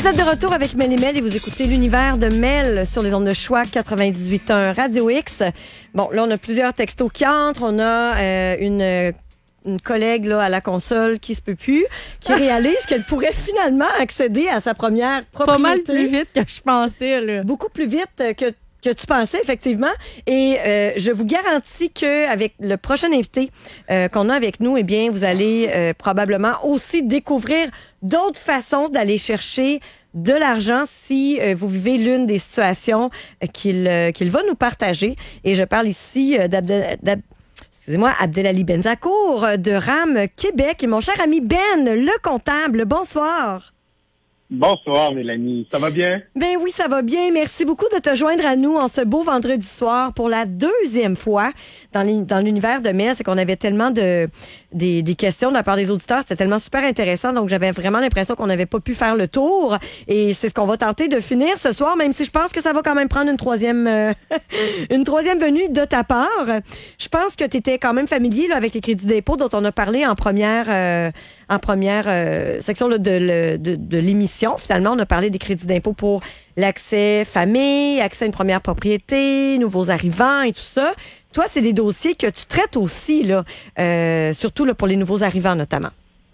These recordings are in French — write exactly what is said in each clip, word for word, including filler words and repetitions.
Vous êtes de retour avec Mel et Mel et vous écoutez l'univers de Mel sur les ondes de choix quatre-vingt-dix-huit point un Radio X. Bon, là, on a plusieurs textos qui entrent. On a euh, une, une collègue là, à la console qui se peut plus, qui réalise qu'elle pourrait finalement accéder à sa première propriété. Pas mal plus vite que je pensais, là. Beaucoup plus vite que que tu pensais, effectivement. Et euh, je vous garantis qu'avec le prochain invité euh, qu'on a avec nous, eh bien, vous allez euh, probablement aussi découvrir d'autres façons d'aller chercher de l'argent si euh, vous vivez l'une des situations euh, qu'il euh, qu'il va nous partager. Et je parle ici euh, d'Abdel... d'Ab... Excusez-moi, Abdelali Benzakour de RAM Québec et mon cher ami Ben, le comptable. Bonsoir. Bonsoir, Mélanie. Ça va bien? Ben oui, ça va bien. Merci beaucoup de te joindre à nous en ce beau vendredi soir pour la deuxième fois dans, les, dans l'univers de Mel. C'est qu'on avait tellement de des, des questions de la part des auditeurs. C'était tellement super intéressant. Donc, j'avais vraiment l'impression qu'on n'avait pas pu faire le tour. Et c'est ce qu'on va tenter de finir ce soir, même si je pense que ça va quand même prendre une troisième euh, une troisième venue de ta part. Je pense que tu étais quand même familier là, avec les crédits d'impôt dont on a parlé en première euh, en première euh, section là, de, de, de l'émission. Finalement, on a parlé des crédits d'impôt pour l'accès famille, accès à une première propriété, nouveaux arrivants et tout ça. Toi, c'est des dossiers que tu traites aussi, là, euh, surtout là, pour les nouveaux arrivants notamment.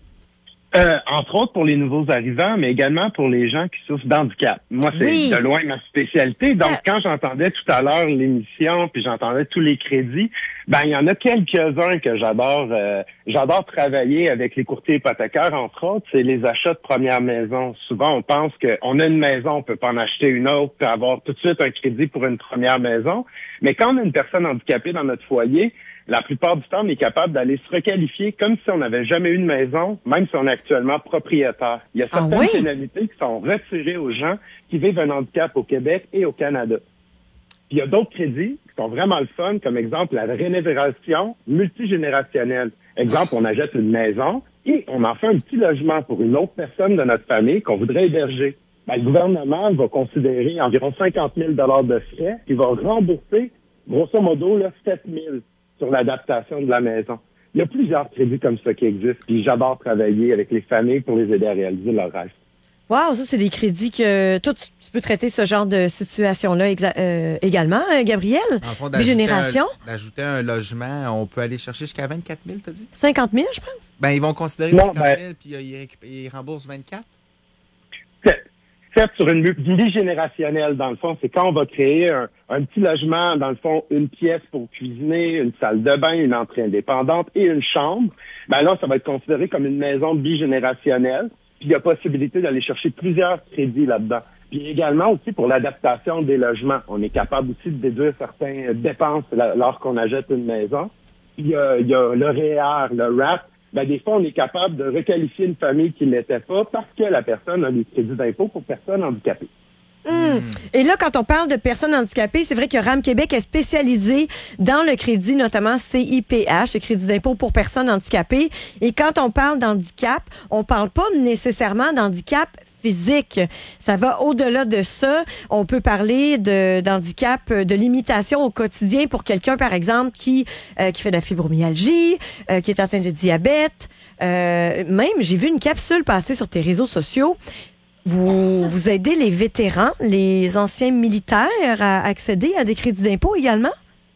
Euh, entre autres pour les nouveaux arrivants, mais également pour les gens qui souffrent d'handicap. Moi, c'est Oui. de loin ma spécialité. Donc, Ah. quand j'entendais tout à l'heure l'émission, puis j'entendais tous les crédits, ben il y en a quelques-uns que j'adore. Euh, j'adore travailler avec les courtiers hypothécaires, entre autres. C'est les achats de première maison. Souvent, on pense qu'on a une maison, on peut pas en acheter une autre, puis avoir tout de suite un crédit pour une première maison. Mais quand on a une personne handicapée dans notre foyer, la plupart du temps, on est capable d'aller se requalifier comme si on n'avait jamais eu de maison, même si on est actuellement propriétaire. Il y a certaines Ah oui? pénalités qui sont retirées aux gens qui vivent un handicap au Québec et au Canada. Puis il y a d'autres crédits qui sont vraiment le fun, comme exemple la rénovation multigénérationnelle. Exemple, on achète une maison et on en fait un petit logement pour une autre personne de notre famille qu'on voudrait héberger. Ben, le gouvernement va considérer environ cinquante mille dollars de frais et va rembourser, grosso modo, là, sept mille sur l'adaptation de la maison. Il y a plusieurs crédits comme ça qui existent, puis j'adore travailler avec les familles pour les aider à réaliser leur rêve. Wow, ça, c'est des crédits que toi, tu, tu peux traiter ce genre de situation-là exa- euh, également, hein, Gabriel? En fond, Des d'ajouter générations? un, d'ajouter un logement, on peut aller chercher jusqu'à vingt-quatre mille, t'as dit? cinquante mille, je pense. Ben, ils vont considérer Non, cinquante mille, ben- puis euh, ils, récup- ils remboursent vingt-quatre? C'est fait sur une multigénérationnelle, dans le fond, c'est quand on va créer un, un petit logement, dans le fond, une pièce pour cuisiner, une salle de bain, une entrée indépendante et une chambre. Ben là, ça va être considéré comme une maison bigénérationnelle. Puis il y a possibilité d'aller chercher plusieurs crédits là-dedans. Puis également aussi pour l'adaptation des logements. On est capable aussi de déduire certaines dépenses là, lorsqu'on achète une maison. Puis il y a, il y a le R E E R, le R A P. Ben, des fois, on est capable de requalifier une famille qui ne l'était pas parce que la personne a des crédits d'impôt pour personnes handicapées. Hum. Et là, quand on parle de personnes handicapées, c'est vrai que RAM Québec est spécialisé dans le crédit, notamment C I P H, le crédit d'impôt pour personnes handicapées. Et quand on parle d'handicap, on parle pas nécessairement d'handicap physique. Ça va au-delà de ça. On peut parler de d'handicap, de limitation au quotidien pour quelqu'un, par exemple, qui euh, qui fait de la fibromyalgie, euh, qui est atteint de diabète. Euh, même, j'ai vu une capsule passer sur tes réseaux sociaux. Vous, vous aidez les vétérans, les anciens militaires à accéder à des crédits d'impôt également?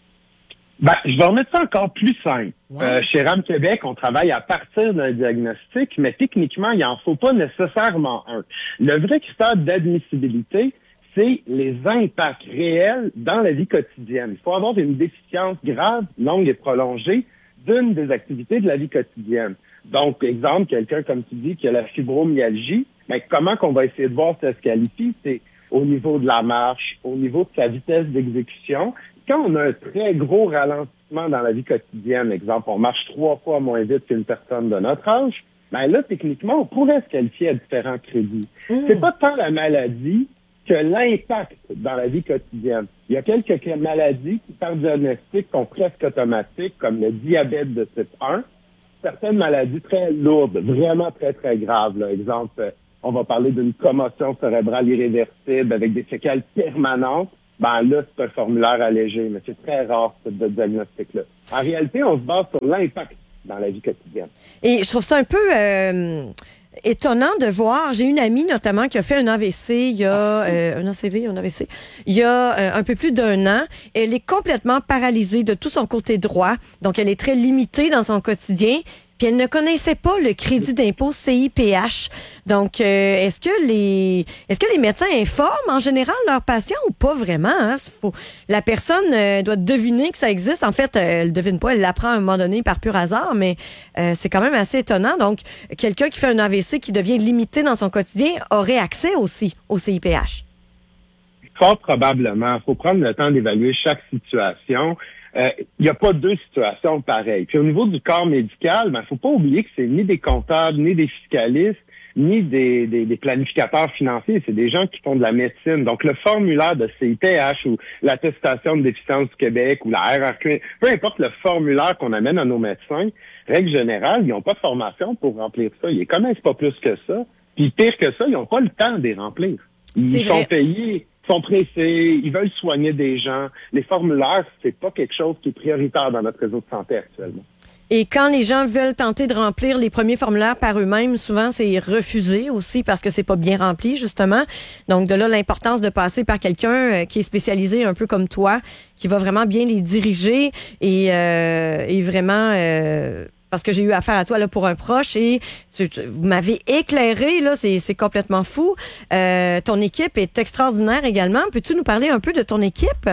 Ben, je vais remettre ça encore plus simple. Ouais. Euh, chez RAM Québec, on travaille à partir d'un diagnostic, mais techniquement, il n'en faut pas nécessairement un. Le vrai critère d'admissibilité, c'est les impacts réels dans la vie quotidienne. Il faut avoir une déficience grave, longue et prolongée d'une des activités de la vie quotidienne. Donc, exemple, quelqu'un, comme tu dis, qui a la fibromyalgie, mais comment qu'on va essayer de voir si ça se qualifie, c'est au niveau de la marche, au niveau de sa vitesse d'exécution. Quand on a un très gros ralentissement dans la vie quotidienne, exemple, on marche trois fois moins vite qu'une personne de notre âge, ben là, techniquement, on pourrait se qualifier à différents crédits. Mmh. C'est pas tant la maladie que l'impact dans la vie quotidienne. Il y a quelques maladies qui, par diagnostic, sont presque automatiques, comme le diabète de type un. Certaines maladies très lourdes, vraiment très, très graves. Là. Exemple, on va parler d'une commotion cérébrale irréversible avec des séquelles permanentes. Ben là, c'est un formulaire allégé, mais c'est très rare, ce diagnostic-là. En réalité, on se base sur l'impact dans la vie quotidienne. Et je trouve ça un peu... Euh étonnant de voir. J'ai une amie notamment qui a fait un A V C il y a euh, un A C V, un A V C, il y a euh, un peu plus d'un an. Elle est complètement paralysée de tout son côté droit, donc elle est très limitée dans son quotidien. Puis elle ne connaissait pas le crédit d'impôt C I P H. Donc, euh, est-ce que les est-ce que les médecins informent en général leurs patients ou pas vraiment? Hein? Faut, la personne euh, doit deviner que ça existe. En fait, euh, elle devine pas, elle l'apprend à un moment donné par pur hasard, mais euh, c'est quand même assez étonnant. Donc, quelqu'un qui fait un A V C qui devient limité dans son quotidien aurait accès aussi au C I P H. Fort probablement. Il faut prendre le temps d'évaluer chaque situation. Il euh, n'y a pas deux situations pareilles. Puis au niveau du corps médical, ben faut pas oublier que c'est ni des comptables, ni des fiscalistes, ni des, des, des planificateurs financiers. C'est des gens qui font de la médecine. Donc le formulaire de C I P H ou l'attestation de déficience du Québec ou la R R Q, peu importe le formulaire qu'on amène à nos médecins, règle générale, ils n'ont pas de formation pour remplir ça. Ils les connaissent pas plus que ça. Puis pire que ça, ils n'ont pas le temps de les remplir. Ils C'est sont vrai. payés. Sont pressés, ils veulent soigner des gens. Les formulaires, c'est pas quelque chose qui est prioritaire dans notre réseau de santé actuellement. Et quand les gens veulent tenter de remplir les premiers formulaires par eux-mêmes, souvent c'est refusé aussi parce que c'est pas bien rempli justement. Donc de là l'importance de passer par quelqu'un qui est spécialisé un peu comme toi, qui va vraiment bien les diriger et, euh, et vraiment euh, parce que j'ai eu affaire à toi là pour un proche et tu, tu, vous m'avez éclairé là, c'est, c'est complètement fou. Euh, ton équipe est extraordinaire également. Peux-tu nous parler un peu de ton équipe?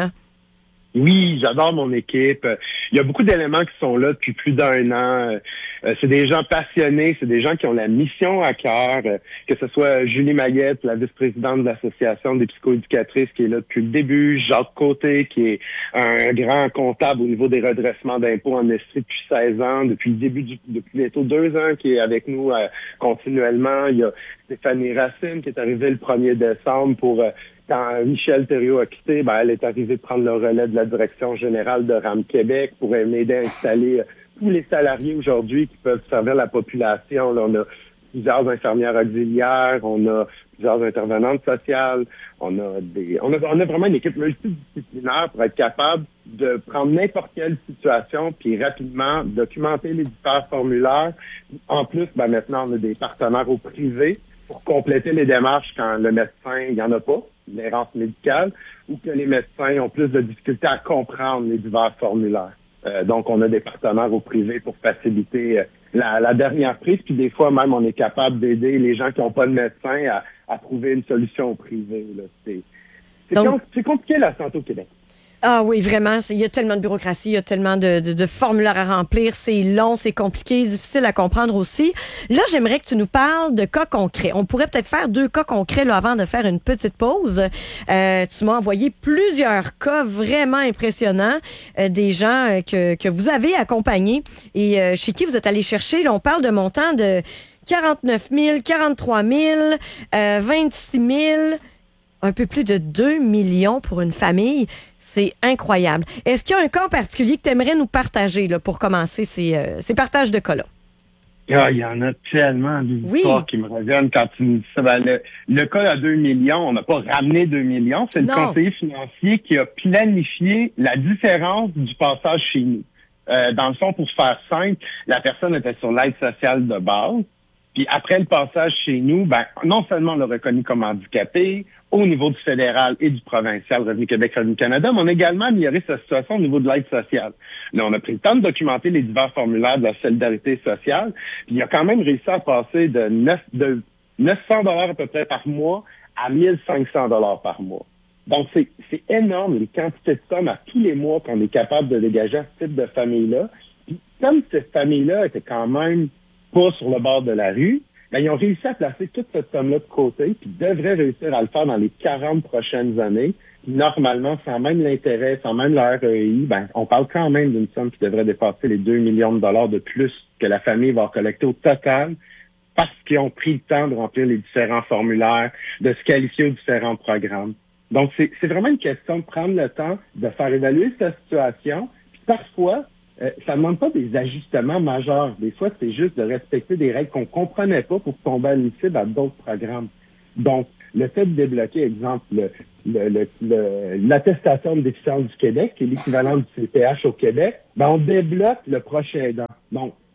Oui, j'adore mon équipe. Il y a beaucoup d'éléments qui sont là depuis plus d'un an. Euh, c'est des gens passionnés, c'est des gens qui ont la mission à cœur, euh, que ce soit Julie Maguette, la vice-présidente de l'Association des psychoéducatrices qui est là depuis le début, Jacques Côté, qui est un grand comptable au niveau des redressements d'impôts en Estrie depuis seize ans, depuis le début du, depuis bientôt deux ans, qui est avec nous euh, continuellement. Il y a Stéphanie Racine qui est arrivée le premier décembre pour... Euh, Quand Michel Thériault a quitté, ben, elle est arrivée de prendre le relais de la direction générale de RAM Québec pour m'aider à installer tous les salariés aujourd'hui qui peuvent servir la population. Là, on a plusieurs infirmières auxiliaires, on a plusieurs intervenantes sociales, on a des, on a, on a vraiment une équipe multidisciplinaire pour être capable de prendre n'importe quelle situation puis rapidement documenter les différents formulaires. En plus, ben, maintenant, on a des partenaires au privé pour compléter les démarches quand le médecin, il n'y en a pas, l'errance médicale, ou que les médecins ont plus de difficultés à comprendre les divers formulaires. Euh, donc, on a des partenaires au privé pour faciliter euh, la, la dernière prise, puis des fois même, on est capable d'aider les gens qui n'ont pas de médecin à, à trouver une solution au privé. Là. C'est, c'est, Donc, com- c'est compliqué la santé au Québec. Ah oui, vraiment. Il y a tellement de bureaucratie, il y a tellement de, de, de formulaires à remplir. C'est long, c'est compliqué, difficile à comprendre aussi. Là, j'aimerais que tu nous parles de cas concrets. On pourrait peut-être faire deux cas concrets là, avant de faire une petite pause. Euh, tu m'as envoyé plusieurs cas vraiment impressionnants, euh, des gens euh, que, que vous avez accompagnés et euh, chez qui vous êtes allé chercher. Là, on parle de montants de quarante-neuf mille, quarante-trois mille, euh, vingt-six mille, un peu plus de deux millions pour une famille. C'est incroyable. Est-ce qu'il y a un cas en particulier que tu aimerais nous partager là, pour commencer ces, euh, ces partages de cas-là? Ah, il y en a tellement d'histoires Oui. qui me reviennent quand tu me dis ça. Ben, le, le cas à deux millions, on n'a pas ramené deux millions. C'est Non. le conseiller financier qui a planifié la différence du passage chez nous. Euh, dans le fond, pour faire simple, la personne était sur l'aide sociale de base. Puis après le passage chez nous, ben non seulement on l'a reconnu comme handicapé au niveau du fédéral et du provincial Revenu Québec, Revenu Canada, mais on a également amélioré sa situation au niveau de l'aide sociale. Là, on a pris le temps de documenter les divers formulaires de la solidarité sociale, puis il a quand même réussi à passer de neuf de neuf cents dollars à peu près par mois à mille cinq cents dollars par mois. Donc, c'est, c'est énorme les quantités de sommes à tous les mois qu'on est capable de dégager à ce type de famille-là. Puis, comme cette famille-là était quand même pas sur le bord de la rue, ben, ils ont réussi à placer toute cette somme-là de côté, puis devraient réussir à le faire dans les quarante prochaines années. Puis, normalement, sans même l'intérêt, sans même le R E I, ben, on parle quand même d'une somme qui devrait dépasser les deux millions de dollars de plus que la famille va collecter au total parce qu'ils ont pris le temps de remplir les différents formulaires, de se qualifier aux différents programmes. Donc, c'est, c'est vraiment une question de prendre le temps de faire évaluer cette situation. Puis parfois, euh, ça ne demande pas des ajustements majeurs. Des fois, c'est juste de respecter des règles qu'on comprenait pas pour tomber admissible à d'autres programmes. Donc, le fait de débloquer, exemple, le, le, le, le, l'attestation de déficience du Québec, qui est l'équivalent du C P H au Québec, ben on débloque le proche aidant. Donc,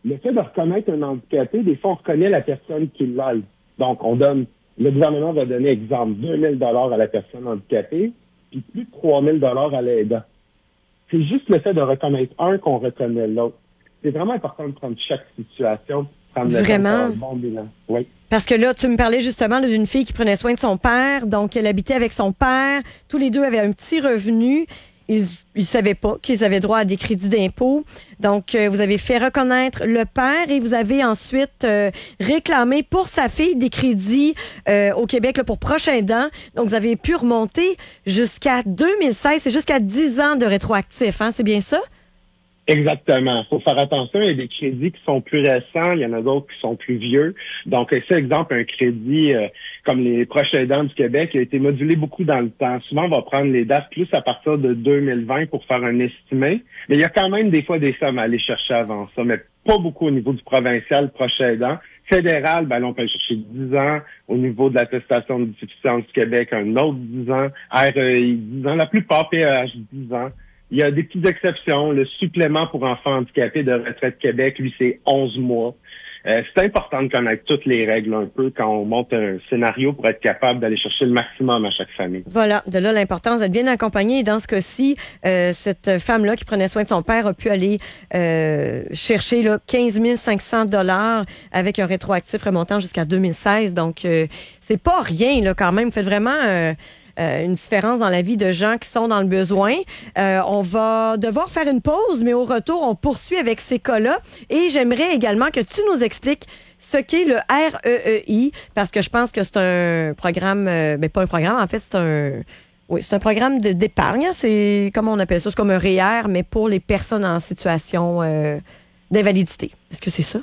le fait de reconnaître un handicapé, des fois, on reconnaît la personne qui l'aide. Donc, on donne, le gouvernement va donner, exemple, deux mille dollars à la personne handicapée, puis plus de trois mille dollars à l'aidant. C'est juste le fait de reconnaître un qu'on reconnaît l'autre. C'est vraiment important de prendre chaque situation, prendre le Vraiment? temps de faire un bon bilan. Oui. Parce que là, tu me parlais justement là, d'une fille qui prenait soin de son père, donc elle habitait avec son père. Tous les deux avaient un petit revenu. Ils ne savaient pas qu'ils avaient droit à des crédits d'impôt. Donc, euh, vous avez fait reconnaître le père et vous avez ensuite euh, réclamé pour sa fille des crédits euh, au Québec là, pour prochain aidant. Donc, vous avez pu remonter jusqu'à deux mille seize. C'est jusqu'à dix ans de rétroactif, hein? C'est bien ça? Exactement. Il faut faire attention. Il y a des crédits qui sont plus récents, il y en a d'autres qui sont plus vieux. Donc, c'est exemple un crédit euh, comme les proches aidants du Québec qui a été modulé beaucoup dans le temps. Souvent, on va prendre les dates plus à partir de deux mille vingt pour faire un estimé. Mais il y a quand même des fois des sommes à aller chercher avant ça, mais pas beaucoup au niveau du provincial proche aidant. Fédéral, ben là, on peut aller chercher dix ans. Au niveau de l'attestation de suffisance du Québec, un autre dix ans. R E I, dix ans. La plupart P E H, dix ans. Il y a des petites exceptions. Le supplément pour enfants handicapés de Retraite Québec, lui, c'est onze mois. Euh, c'est important de connaître toutes les règles un peu quand on monte un scénario pour être capable d'aller chercher le maximum à chaque famille. Voilà, de là l'importance d'être bien accompagnée. Et dans ce cas-ci, euh, cette femme-là qui prenait soin de son père a pu aller euh, chercher là, quinze mille cinq cents dollars avec un rétroactif remontant jusqu'à deux mille seize. Donc, euh, c'est pas rien là quand même. Vous faites vraiment... Euh, Euh, une différence dans la vie de gens qui sont dans le besoin. Euh, on va devoir faire une pause, mais au retour, on poursuit avec ces cas-là. Et j'aimerais également que tu nous expliques ce qu'est le R E E I, parce que je pense que c'est un programme, euh, mais pas un programme, en fait, c'est un... Oui, c'est un programme de, d'épargne. C'est, comment on appelle ça? C'est comme un R E E R, mais pour les personnes en situation euh, d'invalidité. Est-ce que c'est ça?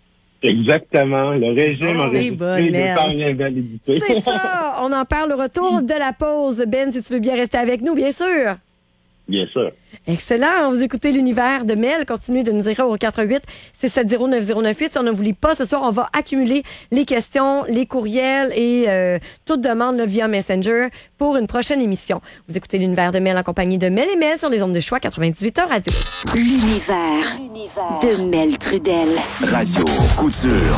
Exactement. Le régime Oh, enregistré d'épargne invalidité. C'est ça. On en parle au retour de la pause. Ben, si tu veux bien rester avec nous, bien sûr. Bien sûr. Excellent. Vous écoutez l'univers de Mel. Continuez de nous dire au quatre huit six sept zéro neuf zéro neuf huit. Si on ne vous lit pas ce soir, on va accumuler les questions, les courriels et euh, toute demande là, via Messenger pour une prochaine émission. Vous écoutez l'univers de Mel en compagnie de Mel et Mel sur les ondes de choix quatre-vingt-dix-huit heures radio. L'univers de Mel Trudel. Radio Couture.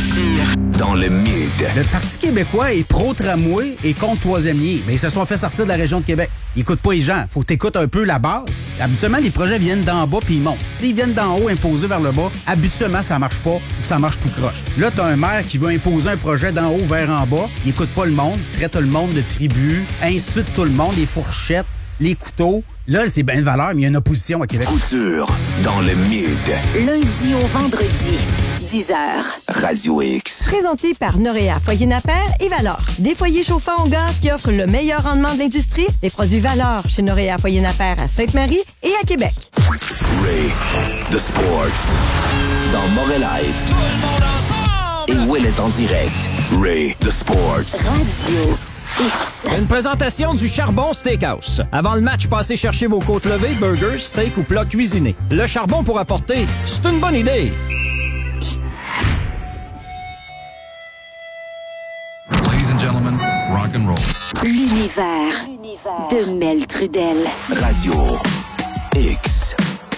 Dans le mid. Le Parti québécois est pro-tramway et contre troisième lien, mais ils se sont fait sortir de la région de Québec. Ils écoutent pas les gens. Faut t'écouter un peu la base. Habituellement, les projets viennent d'en bas puis ils montent. S'ils viennent d'en haut imposés vers le bas, habituellement, ça marche pas ou ça marche tout croche. Là, t'as un maire qui veut imposer un projet d'en haut vers en bas. Il écoute pas le monde, traite le monde de tribu, insulte tout le monde, les fourchettes, les couteaux. Là, c'est bien de valeur, mais il y a une opposition à Québec. Couture. Dans le mid. Lundi au vendredi, dix heures. Radio X. Présenté par Noréa, Foyer Napper et Valor. Des foyers chauffants au gaz qui offrent le meilleur rendement de l'industrie. Les produits Valor chez Noréa, Foyer Napper à Sainte-Marie et à Québec. Ray, The Sports. Dans Morel Live. Et Will est en direct. Ray, The Sports. Radio X. Une présentation du Charbon Steakhouse. Avant le match, passez chercher vos côtes levées, burgers, steak ou plats cuisinés. Le charbon pour apporter, c'est une bonne idée. Ladies and gentlemen, rock and roll. L'univers de Mel Trudel. Radio X.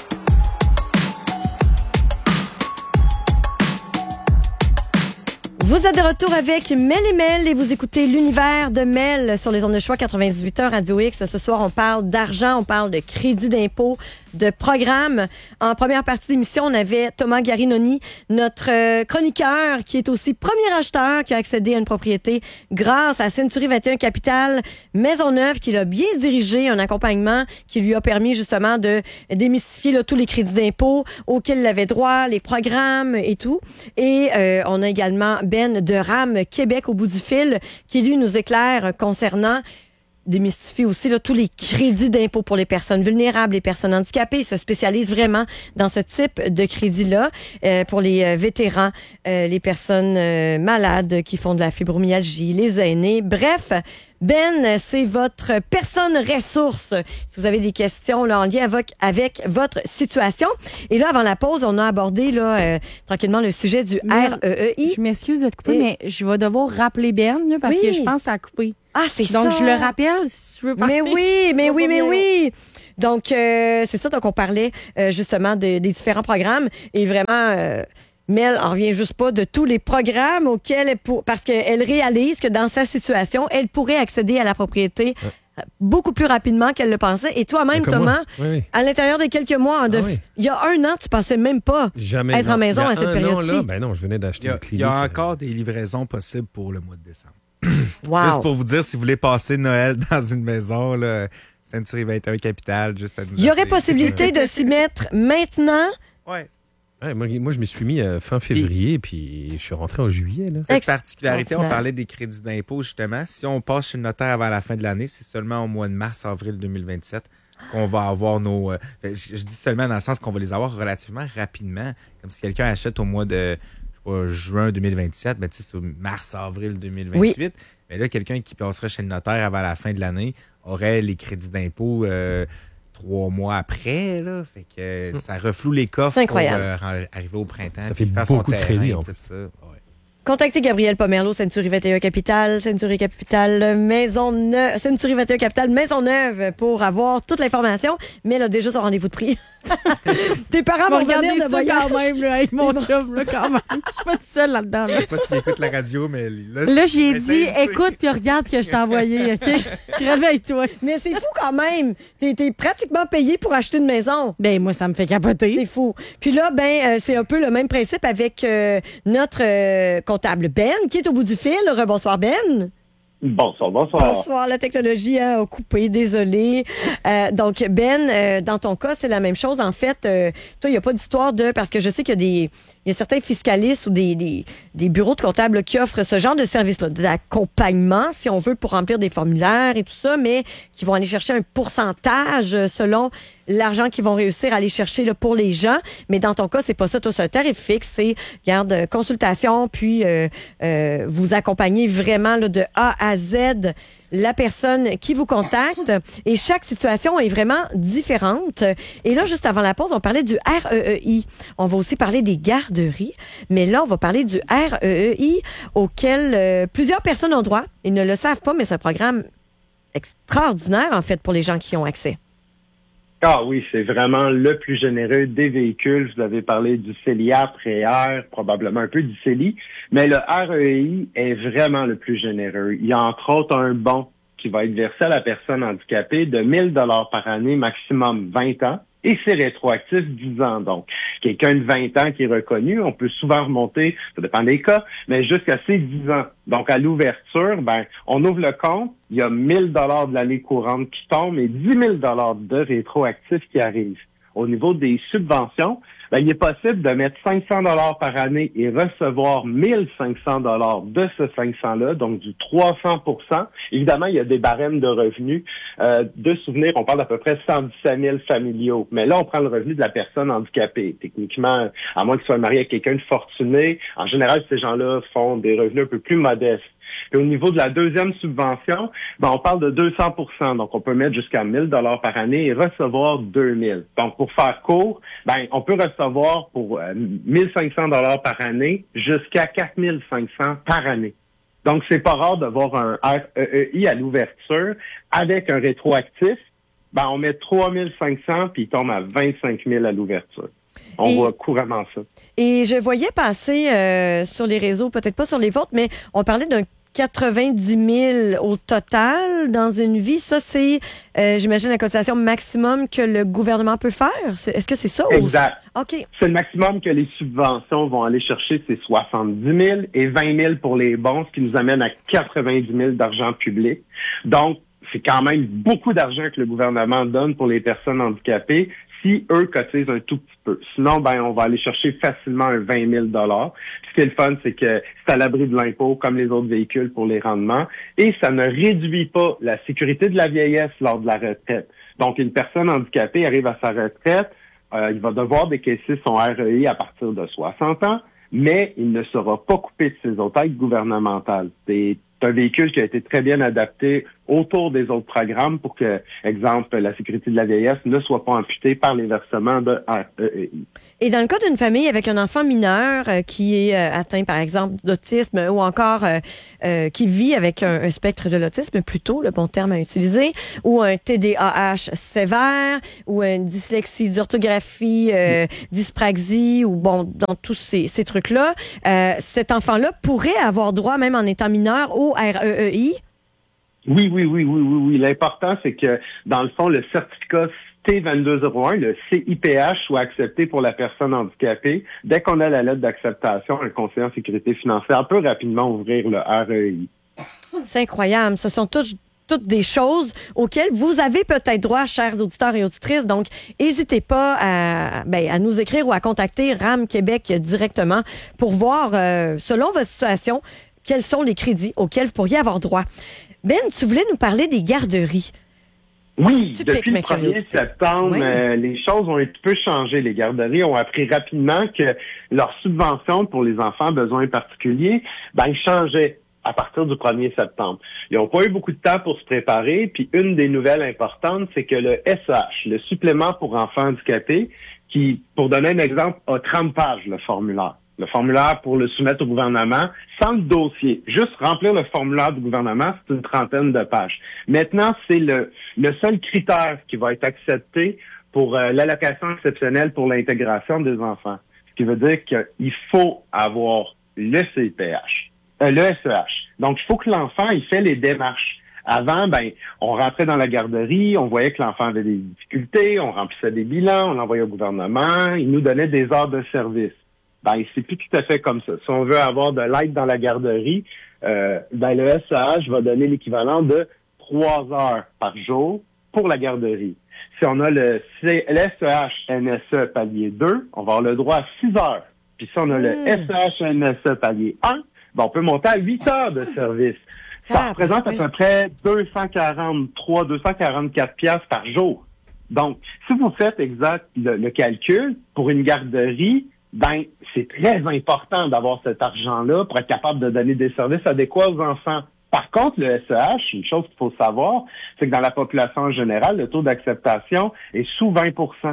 Vous êtes de retour avec Mel et Mel et vous écoutez l'univers de Mel sur les ondes de choix quatre-vingt-dix-huit heures Radio X. Ce soir, on parle d'argent, on parle de crédit d'impôt, de programme. En première partie d'émission, on avait Thomas Garinoni, notre euh, chroniqueur, qui est aussi premier acheteur qui a accédé à une propriété grâce à Century vingt et un Capital Maisonneuve, qui l'a bien dirigé, un accompagnement qui lui a permis justement de démystifier là, tous les crédits d'impôt auxquels il avait droit, les programmes et tout. Et euh, on a également Ben de RAM Québec au bout du fil, qui lui nous éclaire concernant, démystifie aussi là, tous les crédits d'impôt pour les personnes vulnérables, les personnes handicapées. Il se spécialise vraiment dans ce type de crédit-là euh, pour les euh, vétérans, euh, les personnes euh, malades qui font de la fibromyalgie, les aînés. Bref, Ben, c'est votre personne ressource. Si vous avez des questions là, en lien avec, avec votre situation. Et là, avant la pause, on a abordé là, euh, tranquillement le sujet du Mais, R E E I. Je m'excuse de te couper, Et... mais je vais devoir rappeler Ben là, parce Oui. que je pense que ça a coupé. Ah, c'est Donc, ça. je le rappelle si tu veux parler. Mais oui, mais oui, mais oui. Donc, euh, c'est ça. Donc, on parlait euh, justement de, des différents programmes. Et vraiment, euh, Mel en revient juste pas de tous les programmes auxquels elle pour, parce qu'elle réalise que dans sa situation, elle pourrait accéder à la propriété ouais. beaucoup plus rapidement qu'elle le pensait. Et toi-même, Thomas, oui, oui. à l'intérieur de quelques mois, de, ah, oui. il y a un an, tu pensais même pas Jamais, être non. en maison à cette période-ci. Ben non, je venais d'acheter une clinique. Il y a encore des livraisons possibles pour le mois de décembre. Wow. Juste pour vous dire, si vous voulez passer Noël dans une maison, là, Century vingt et un Capitale, juste à nous Il y aurait appeler. possibilité de s'y mettre maintenant. Ouais. Ouais, moi, moi, je m'y suis mis euh, fin février, et puis je suis rentré en juillet. Là. Cette particularité, on parlait des crédits d'impôt, justement. Si on passe chez le notaire avant la fin de l'année, c'est seulement au mois de mars, avril deux mille vingt-sept qu'on va avoir nos... Euh, je, je dis seulement dans le sens qu'on va les avoir relativement rapidement. Comme si quelqu'un achète au mois de... Pas, juin deux mille vingt-sept, ben, c'est au mars-avril deux mille vingt-huit. Oui. Mais là, quelqu'un qui passerait chez le notaire avant la fin de l'année aurait les crédits d'impôt euh, trois mois après. Là, fait que euh, ça refloue les coffres pour euh, arriver au printemps. Ça fait faire beaucoup son de crédits, terrain, en tout ça. Ouais. Contactez Gabriel Pomerleau, Century vingt et un Capitale, Century Capitale, Maisonneuve, Century vingt et un Capitale, Maisonneuve pour avoir toute l'information. Mais elle a déjà son rendez-vous de prix. Tes parents vont regarder ça de voyage. quand même là, avec mon chum, là, quand même. Je suis pas toute seule là-dedans. Là. Je sais pas s'il écoute la radio, mais là... Là, j'ai dit, écoute puis regarde ce que je t'ai envoyé, OK? Réveille-toi. Mais c'est fou quand même. T'es, t'es pratiquement payé pour acheter une maison. Ben moi, ça me fait capoter. C'est fou. Puis là, ben, euh, c'est un peu le même principe avec euh, notre euh, comptable Ben, qui est au bout du fil. Rebonsoir, Ben. Bonsoir, bonsoir. Bonsoir, la technologie hein, a coupé, désolé. Euh, donc, Ben, euh, dans ton cas, c'est la même chose. En fait, euh, toi, il n'y a pas d'histoire de... Parce que je sais qu'il y a des... Il y a certains fiscalistes ou des, des, des bureaux de comptables là, qui offrent ce genre de service-là, d'accompagnement, si on veut, pour remplir des formulaires et tout ça, mais qui vont aller chercher un pourcentage selon l'argent qu'ils vont réussir à aller chercher là, pour les gens. Mais dans ton cas, c'est pas ça. Toi, c'est un tarif fixe. C'est, garde, consultation, puis euh, euh, vous accompagnez vraiment là, de A à Z la personne qui vous contacte. Et chaque situation est vraiment différente. Et là, juste avant la pause, on parlait du R E E I. On va aussi parler des garderies. Mais là, on va parler du R E E I auquel euh, plusieurs personnes ont droit. Ils ne le savent pas, mais c'est un programme extraordinaire, en fait, pour les gens qui y ont accès. Ah oui, c'est vraiment le plus généreux des véhicules. Vous avez parlé du CELIA, Préair, probablement un peu du CELI, mais le R E E I est vraiment le plus généreux. Il y a entre autres un bon qui va être versé à la personne handicapée de mille dollars par année, maximum vingt ans. Et c'est rétroactif dix ans. Donc, quelqu'un de vingt ans qui est reconnu, on peut souvent remonter, ça dépend des cas, mais jusqu'à ses dix ans. Donc, à l'ouverture, ben, on ouvre le compte, il y a mille dollars de l'année courante qui tombent et dix mille dollars de rétroactifs qui arrivent. Au niveau des subventions, ben, il est possible de mettre cinq cents dollars par année et recevoir mille cinq cents dollars de ce cinq cents-là, donc du trois cents pour cent. Évidemment, il y a des barèmes de revenus. Euh, de souvenirs, on parle d'à peu près cent dix-sept mille familiaux. Mais là, on prend le revenu de la personne handicapée. Techniquement, à moins qu'il soit marié à quelqu'un de fortuné, en général, ces gens-là font des revenus un peu plus modestes. Et au niveau de la deuxième subvention, ben, on parle de deux cents pour cent. Donc, on peut mettre jusqu'à mille dollars par année et recevoir deux mille. Donc, pour faire court, ben, on peut recevoir pour euh, mille cinq cents dollars par année jusqu'à quatre mille cinq cents par année. Donc, c'est pas rare de voir un R E E I à l'ouverture avec un rétroactif. Ben, on met trois mille cinq cents puis il tombe à vingt-cinq mille à l'ouverture. On et, voit couramment ça. Et je voyais passer euh, sur les réseaux, peut-être pas sur les vôtres, mais on parlait d'un quatre-vingt-dix mille au total dans une vie. Ça, c'est, euh, j'imagine, la cotisation maximum que le gouvernement peut faire. C'est, est-ce que c'est ça? Exact. Ou... OK. C'est le maximum que les subventions vont aller chercher, c'est soixante-dix mille et vingt mille pour les bons, ce qui nous amène à quatre-vingt-dix mille d'argent public. Donc, c'est quand même beaucoup d'argent que le gouvernement donne pour les personnes handicapées si eux cotisent un tout petit peu. Sinon, ben, on va aller chercher facilement un vingt mille dollars. Ce qui est le fun, c'est que c'est à l'abri de l'impôt, comme les autres véhicules pour les rendements, et ça ne réduit pas la sécurité de la vieillesse lors de la retraite. Donc, une personne handicapée arrive à sa retraite, euh, il va devoir décaisser son R E E I à partir de soixante ans, mais il ne sera pas coupé de ses autres aides gouvernementales. C'est C'est un véhicule qui a été très bien adapté autour des autres programmes pour que, exemple, la sécurité de la vieillesse ne soit pas amputée par les versements de R E E I. Et dans le cas d'une famille avec un enfant mineur euh, qui est euh, atteint, par exemple, d'autisme ou encore euh, euh, qui vit avec un, un spectre de l'autisme, plutôt le bon terme à utiliser, ou un T D A H sévère, ou une dyslexie, d'orthographie, euh, dyspraxie, ou bon, dans tous ces, ces trucs-là, euh, cet enfant-là pourrait avoir droit, même en étant mineur, au R E E I? Oui, oui, oui, oui, oui, oui. L'important, c'est que, dans le fond, le certificat T vingt-deux zéro un, le C I P H, soit accepté pour la personne handicapée. Dès qu'on a la lettre d'acceptation, un conseiller en sécurité financière peut rapidement ouvrir le R E E I. C'est incroyable. Ce sont toutes, toutes des choses auxquelles vous avez peut-être droit, chers auditeurs et auditrices. Donc, n'hésitez pas à, ben, à nous écrire ou à contacter R A M Québec directement pour voir, euh, selon votre situation, quels sont les crédits auxquels vous pourriez avoir droit. Ben, tu voulais nous parler des garderies. Oui, Tu depuis piques ma le premier curiosité. septembre, Oui. euh, les choses ont un petit peu changé. Les garderies ont appris rapidement que leur subvention pour les enfants à besoins particuliers, ben, ils changeaient à partir du premier septembre. Ils n'ont pas eu beaucoup de temps pour se préparer, puis une des nouvelles importantes, c'est que le S E H, le supplément pour enfants handicapés, qui, pour donner un exemple, a trente pages, le formulaire. Le formulaire pour le soumettre au gouvernement, sans le dossier. Juste remplir le formulaire du gouvernement, c'est une trentaine de pages. Maintenant, c'est le, le seul critère qui va être accepté pour euh, l'allocation exceptionnelle pour l'intégration des enfants. Ce qui veut dire qu'il faut avoir le C I P H, euh, le S E H. Donc, il faut que l'enfant, il fait les démarches. Avant, ben, on rentrait dans la garderie, on voyait que l'enfant avait des difficultés, on remplissait des bilans, on l'envoyait au gouvernement, il nous donnait des heures de service. Ben, c'est plus tout à fait comme ça. Si on veut avoir de l'aide dans la garderie, euh, ben, le S E H va donner l'équivalent de trois heures par jour pour la garderie. Si on a le, C- le S E H N S E palier deux, on va avoir le droit à six heures. Puis si on a le S E H N S E palier un, ben, on peut monter à huit heures de service. Ça Ah, représente à oui. peu près deux cent quarante-trois, deux cent quarante-quatre piastres par jour. Donc, si vous faites exact le, le calcul, pour une garderie, ben, c'est très important d'avoir cet argent-là pour être capable de donner des services adéquats aux enfants. Par contre, le S E H, une chose qu'il faut savoir, c'est que dans la population en général, le taux d'acceptation est sous vingt pour cent.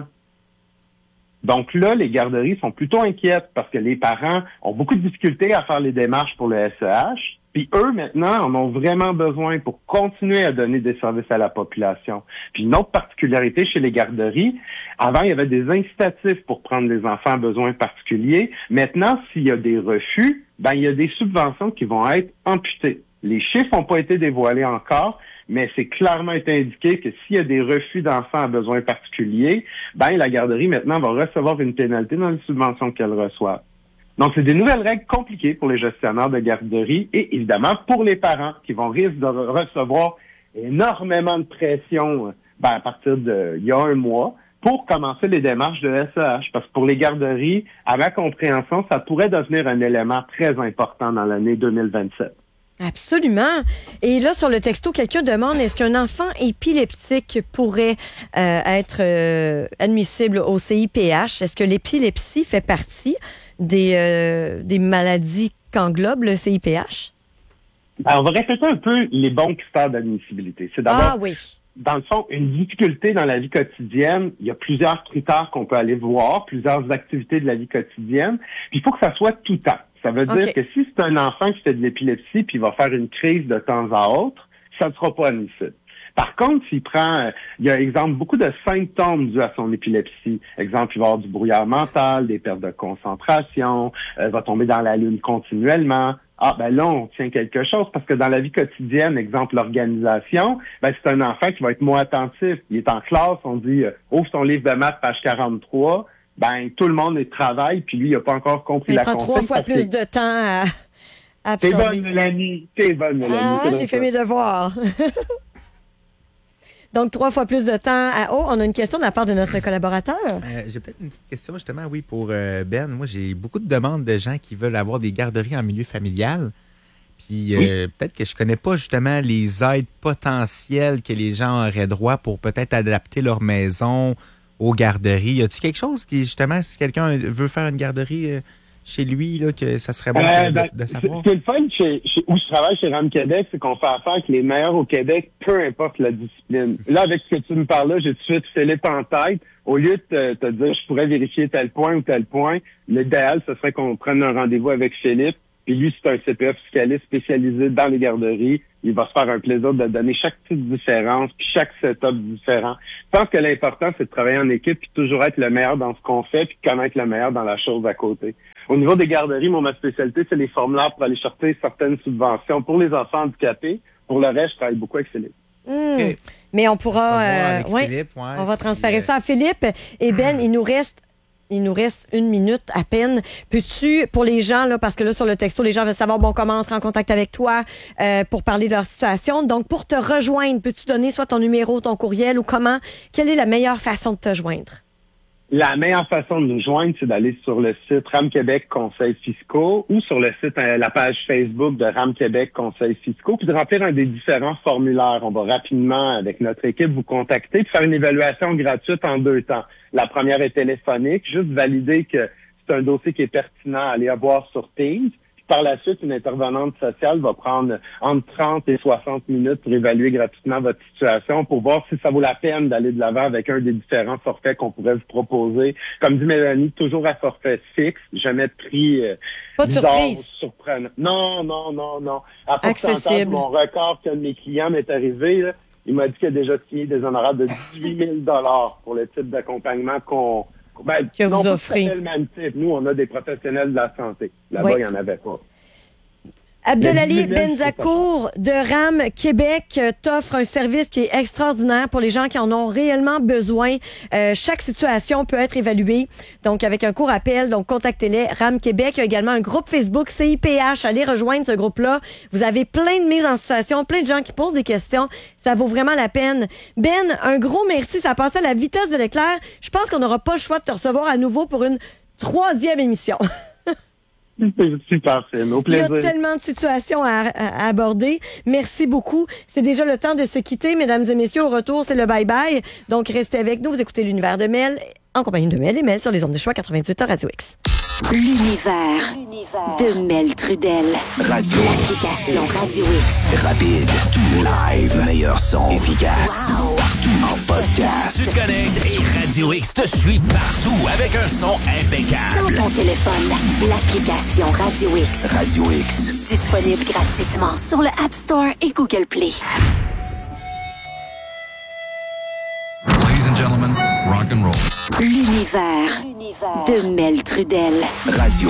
Donc là, les garderies sont plutôt inquiètes parce que les parents ont beaucoup de difficultés à faire les démarches pour le S E H. Puis eux, maintenant, en ont vraiment besoin pour continuer à donner des services à la population. Puis une autre particularité chez les garderies, avant, il y avait des incitatifs pour prendre les enfants à besoins particuliers. Maintenant, s'il y a des refus, ben il y a des subventions qui vont être amputées. Les chiffres n'ont pas été dévoilés encore, mais c'est clairement été indiqué que s'il y a des refus d'enfants à besoins particuliers, ben la garderie, maintenant, va recevoir une pénalité dans les subventions qu'elle reçoit. Donc, c'est des nouvelles règles compliquées pour les gestionnaires de garderie et évidemment pour les parents qui vont risquer de re- recevoir énormément de pression ben, à partir de il y a un mois pour commencer les démarches de S E H. Parce que pour les garderies, à ma compréhension, ça pourrait devenir un élément très important dans l'année deux mille vingt-sept. Absolument. Et là, sur le texto, quelqu'un demande, est-ce qu'un enfant épileptique pourrait euh, être euh, admissible au C I P H? Est-ce que l'épilepsie fait partie des, euh, des maladies qu'englobe le C I P H? Alors, on va répéter un peu les bons critères d'admissibilité. C'est d'abord, Ah oui. dans le fond, une difficulté dans la vie quotidienne. Il y a plusieurs critères qu'on peut aller voir, plusieurs activités de la vie quotidienne. Puis il faut que ça soit tout temps. Ça veut dire OK. que si c'est un enfant qui fait de l'épilepsie puis il va faire une crise de temps à autre, ça ne sera pas admissible. Par contre, s'il prend, euh, il y a, exemple, beaucoup de symptômes dus à son épilepsie. Exemple, il va avoir du brouillard mental, des pertes de concentration, euh, va tomber dans la lune continuellement. Ah, ben là, on tient quelque chose, parce que dans la vie quotidienne, exemple, l'organisation, ben c'est un enfant qui va être moins attentif. Il est en classe, on dit, euh, ouvre son livre de maths, page quarante-trois, ben tout le monde est travail, puis lui, il n'a pas encore compris Il la prend consigne. trois fois parce plus que- de temps à T'es absorber. bonne, Mélanie. T'es bonne, Mélanie. Ah, C'est donc j'ai fait ça. mes devoirs. Donc, trois fois plus de temps à... Oh, on a une question de la part de notre collaborateur. Euh, j'ai peut-être une petite question justement, oui, pour euh, Ben. Moi, j'ai beaucoup de demandes de gens qui veulent avoir des garderies en milieu familial. Puis euh, peut-être que je connais pas justement les aides potentielles que les gens auraient droit pour peut-être adapter leur maison aux garderies. Y a-t-il quelque chose qui, justement, si quelqu'un veut faire une garderie euh, chez lui là, que ça serait bon Euh, de, ben, de savoir? Ce qui est le fun chez, chez- où je travaille chez Ram Québec, c'est qu'on fait affaire avec les meilleurs au Québec, peu importe la discipline. Là, avec ce que tu me parles là, j'ai tout de suite Philippe en tête. Au lieu de te, te dire je pourrais vérifier tel point ou tel point, l'idéal, ce serait qu'on prenne un rendez-vous avec Philippe. Puis lui, c'est un C P F fiscaliste spécialisé dans les garderies. Il va se faire un plaisir de donner chaque petite différence, puis chaque setup différent. Je pense que l'important, c'est de travailler en équipe, puis toujours être le meilleur dans ce qu'on fait, puis connaître le meilleur dans la chose à côté. Au niveau des garderies, moi, ma spécialité, c'est les formulaires pour aller chercher certaines subventions pour les enfants handicapés. Pour le reste, je travaille beaucoup avec Philippe. Mmh. Okay. Mais on pourra... Ça va euh, avec ouais, Philippe, ouais, on va si, transférer euh, ça à Philippe. Et Ben, il nous reste... Il nous reste une minute à peine. Peux-tu, pour les gens, là, parce que là, sur le texto, les gens veulent savoir, bon, comment on se rend en contact avec toi euh, pour parler de leur situation. Donc, pour te rejoindre, peux-tu donner soit ton numéro, ton courriel ou comment? Quelle est la meilleure façon de te joindre? La meilleure façon de nous joindre, c'est d'aller sur le site Ram Québec Conseils fiscaux ou sur le site, euh, la page Facebook de Ram Québec Conseils fiscaux, puis de remplir un des différents formulaires. On va rapidement, avec notre équipe, vous contacter, puis faire une évaluation gratuite en deux temps. La première est téléphonique, juste valider que c'est un dossier qui est pertinent à aller avoir sur Teams. Par la suite, une intervenante sociale va prendre entre trente et soixante minutes pour évaluer gratuitement votre situation, pour voir si ça vaut la peine d'aller de l'avant avec un des différents forfaits qu'on pourrait vous proposer. Comme dit Mélanie, toujours à forfait fixe, jamais de prix euh, Pas de bizarre surprise. ou surprenant. Non, non, non, non. À pourcentage, Accessible. mon record que mes clients m'est arrivé, là, il m'a dit qu'il a déjà signé des honoraires de dix-huit mille dollars pour le type d'accompagnement qu'on Ben, que non, vous pas offrez. tout à fait le même type. Nous, on a des professionnels de la santé. Là-bas, Oui. il n'y en avait pas. Abdelali Le dix-huit mille, Benzakour de RAM Québec euh, t'offre un service qui est extraordinaire pour les gens qui en ont réellement besoin. Euh, chaque situation peut être évaluée. Donc, avec un court appel, donc contactez-les. RAM Québec, il y a également un groupe Facebook C I P H. Allez rejoindre ce groupe-là. Vous avez plein de mises en situation, plein de gens qui posent des questions. Ça vaut vraiment la peine. Ben, un gros merci. Ça a passé à la vitesse de l'éclair. Je pense qu'on n'aura pas le choix de te recevoir à nouveau pour une troisième émission. C'est super fine. Au Il y plaisir. a tellement de situations à, à- à aborder. Merci beaucoup. C'est déjà le temps de se quitter, mesdames et messieurs. Au retour, c'est le bye-bye. Donc, restez avec nous. Vous écoutez l'univers de Mel, en compagnie de Mel et Mel sur les ondes de choix quatre-vingt-huit à Radio X. L'univers de Mel Trudel. Radio. L'application Radio X. Rapide, live, meilleur son, efficace. En podcast. Tu te connectes et Radio X te suit partout avec un son impeccable. Dans ton téléphone, l'application Radio X. Radio X. Disponible gratuitement sur le App Store et Google Play. Ladies and gentlemen, rock and roll. L'univers de Mel Trudel. Radio